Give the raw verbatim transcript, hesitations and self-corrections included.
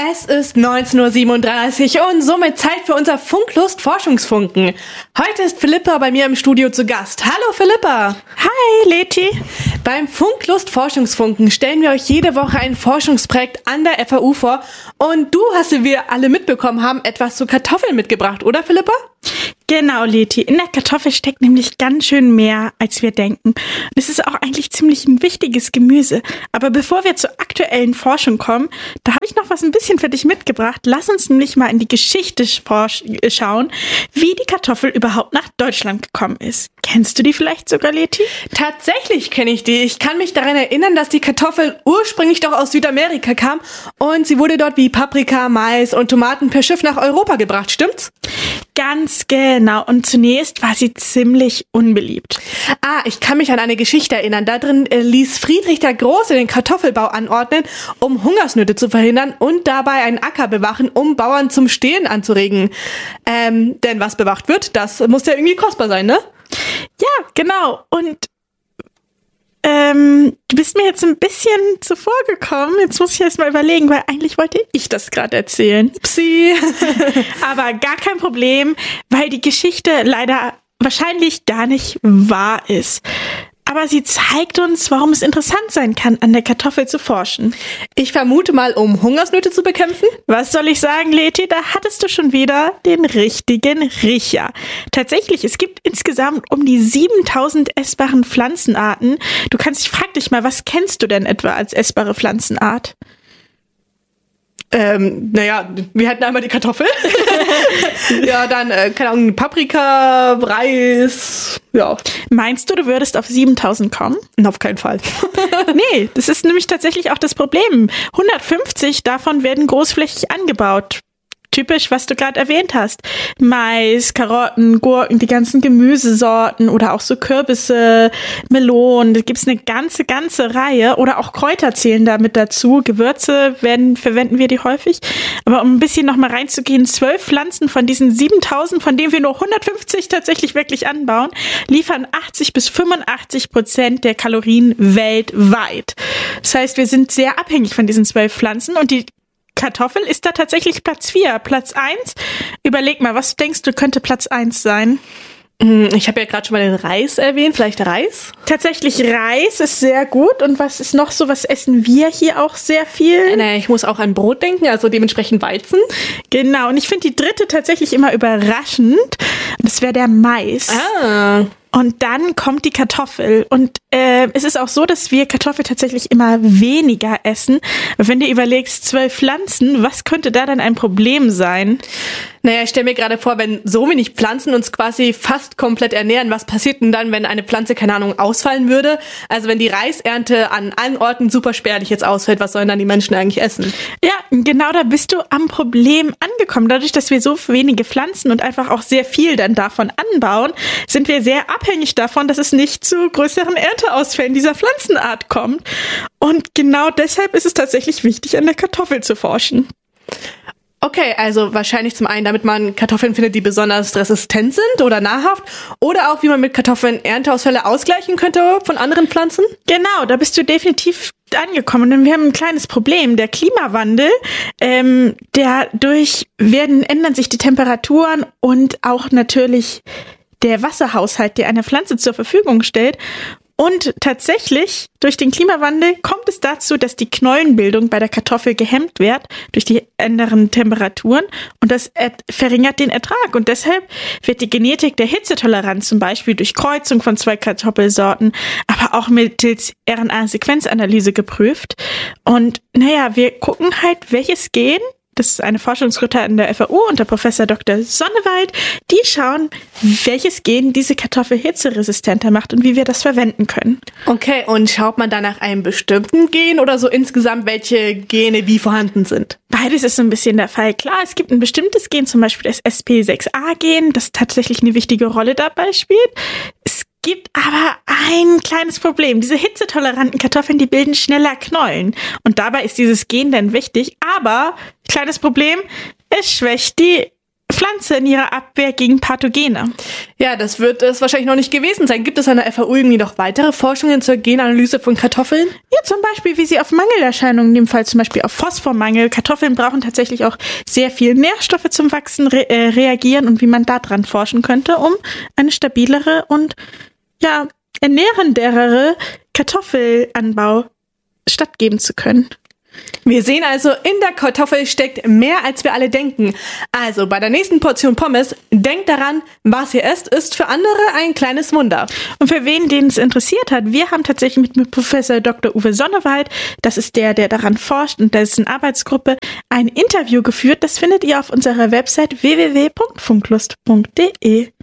Es ist neunzehn Uhr siebenunddreißig und somit Zeit für unser Funklust-Forschungsfunken. Heute ist Philippa bei mir im Studio zu Gast. Hallo Philippa! Hi Leti! Beim Funklust-Forschungsfunken stellen wir euch jede Woche ein Forschungsprojekt an der F A U vor und du hast, wie wir alle mitbekommen haben, etwas zu Kartoffeln mitgebracht, oder Philippa? Genau, Leti. In der Kartoffel steckt nämlich ganz schön mehr, als wir denken. Und es ist auch eigentlich ziemlich ein wichtiges Gemüse. Aber bevor wir zur aktuellen Forschung kommen, da habe ich noch was ein bisschen für dich mitgebracht. Lass uns nämlich mal in die Geschichte forsch- schauen, wie die Kartoffel überhaupt nach Deutschland gekommen ist. Kennst du die vielleicht sogar, Leti? Tatsächlich kenne ich die. Ich kann mich daran erinnern, dass die Kartoffel ursprünglich doch aus Südamerika kam und sie wurde dort wie Paprika, Mais und Tomaten per Schiff nach Europa gebracht, stimmt's? Ganz genau. Und zunächst war sie ziemlich unbeliebt. Ah, ich kann mich an eine Geschichte erinnern. Da drin äh, ließ Friedrich der Große den Kartoffelbau anordnen, um Hungersnöte zu verhindern und dabei einen Acker bewachen, um Bauern zum Stehen anzuregen. Ähm, denn was bewacht wird, das muss ja irgendwie kostbar sein, ne? Ja, genau. Und Ähm, du bist mir jetzt ein bisschen zuvor gekommen. Jetzt muss ich erst mal überlegen, weil eigentlich wollte ich das gerade erzählen. Upsi. Aber gar kein Problem, weil die Geschichte leider wahrscheinlich gar nicht wahr ist. Aber sie zeigt uns, warum es interessant sein kann, an der Kartoffel zu forschen. Ich vermute mal, um Hungersnöte zu bekämpfen? Was soll ich sagen, Leti? Da hattest du schon wieder den richtigen Riecher. Tatsächlich, es gibt insgesamt um die siebentausend essbaren Pflanzenarten. Du kannst, ich frag dich mal, was kennst du denn etwa als essbare Pflanzenart? Ähm, naja, wir hatten einmal die Kartoffel. Ja, dann, äh, keine Ahnung, Paprika, Reis, ja. Meinst du, du würdest auf siebentausend kommen? Auf keinen Fall. Nee, das ist nämlich tatsächlich auch das Problem. hundertfünfzig davon werden großflächig angebaut. Typisch, was du gerade erwähnt hast. Mais, Karotten, Gurken, die ganzen Gemüsesorten oder auch so Kürbisse, Melonen. Da gibt's eine ganze, ganze Reihe. Oder auch Kräuter zählen da mit dazu. Gewürze werden, verwenden wir die häufig. Aber um ein bisschen noch mal reinzugehen, zwölf Pflanzen von diesen siebentausend, von denen wir nur hundertfünfzig tatsächlich wirklich anbauen, liefern achtzig bis fünfundachtzig Prozent der Kalorien weltweit. Das heißt, wir sind sehr abhängig von diesen zwölf Pflanzen und die Kartoffel ist da tatsächlich Platz vier. Platz eins, überleg mal, was denkst du, könnte Platz eins sein? Ich habe ja gerade schon mal den Reis erwähnt, vielleicht Reis? Tatsächlich Reis ist sehr gut. Und was ist noch so, was essen wir hier auch sehr viel? Nee, ich muss auch an Brot denken, also dementsprechend Weizen. Genau, und ich finde die dritte tatsächlich immer überraschend. Das wäre der Mais. Ah. Und dann kommt die Kartoffel. Und äh, es ist auch so, dass wir Kartoffel tatsächlich immer weniger essen. Wenn du überlegst, zwölf Pflanzen, was könnte da dann ein Problem sein? Naja, ich stelle mir gerade vor, wenn so wenig Pflanzen uns quasi fast komplett ernähren, was passiert denn dann, wenn eine Pflanze, keine Ahnung, ausfallen würde? Also wenn die Reisernte an allen Orten super spärlich jetzt ausfällt, was sollen dann die Menschen eigentlich essen? Ja, genau, da bist du am Problem angekommen. Dadurch, dass wir so wenige Pflanzen und einfach auch sehr viel dann davon anbauen, sind wir sehr abhängig davon, dass es nicht zu größeren Ernteausfällen dieser Pflanzenart kommt. Und genau deshalb ist es tatsächlich wichtig, an der Kartoffel zu forschen. Okay, also wahrscheinlich zum einen, damit man Kartoffeln findet, die besonders resistent sind oder nahrhaft, oder auch, wie man mit Kartoffeln Ernteausfälle ausgleichen könnte von anderen Pflanzen? Genau, da bist du definitiv angekommen, denn wir haben ein kleines Problem. Der Klimawandel, ähm, dadurch werden, ändern sich die Temperaturen und auch natürlich der Wasserhaushalt, der eine Pflanze zur Verfügung stellt. Und tatsächlich, durch den Klimawandel kommt es dazu, dass die Knollenbildung bei der Kartoffel gehemmt wird durch die anderen Temperaturen und das verringert den Ertrag. Und deshalb wird die Genetik der Hitzetoleranz zum Beispiel durch Kreuzung von zwei Kartoffelsorten, aber auch mittels R N A-Sequenzanalyse geprüft. Und naja, wir gucken halt, welches Gen, das ist eine Forschungsgruppe an der F A U unter Professor Doktor Sonnewald, die schauen, welches Gen diese Kartoffel hitzeresistenter macht und wie wir das verwenden können. Okay, und schaut man da nach einem bestimmten Gen oder so insgesamt, welche Gene wie vorhanden sind? Beides ist so ein bisschen der Fall. Klar, es gibt ein bestimmtes Gen, zum Beispiel das S P sechs A Gen, das tatsächlich eine wichtige Rolle dabei spielt. Es gibt aber ein kleines Problem. Diese hitzetoleranten Kartoffeln, die bilden schneller Knollen. Und dabei ist dieses Gen dann wichtig. Aber, kleines Problem, es schwächt die Pflanze in ihrer Abwehr gegen Pathogene. Ja, das wird es wahrscheinlich noch nicht gewesen sein. Gibt es an der F A U irgendwie noch weitere Forschungen zur Genanalyse von Kartoffeln? Ja, zum Beispiel, wie sie auf Mangelerscheinungen, in dem Fall zum Beispiel auf Phosphormangel, Kartoffeln brauchen tatsächlich auch sehr viel Nährstoffe zum Wachsen, re- äh, reagieren und wie man daran forschen könnte, um eine stabilere und ja ernährendere Kartoffelanbau stattgeben zu können. Wir sehen also, in der Kartoffel steckt mehr, als wir alle denken. Also bei der nächsten Portion Pommes, denkt daran, was ihr esst, ist für andere ein kleines Wunder. Und für wen, den es interessiert hat, wir haben tatsächlich mit, mit Professor Doktor Uwe Sonnewald, das ist der, der daran forscht und das ist eine Arbeitsgruppe, ein Interview geführt. Das findet ihr auf unserer Website w w w punkt funklust punkt d e.